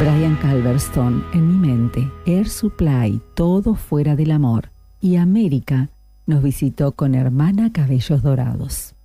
Brian Calverstone, En mi mente, Air Supply, Todo fuera del amor. Y América nos visitó con Hermana Cabellos Dorados.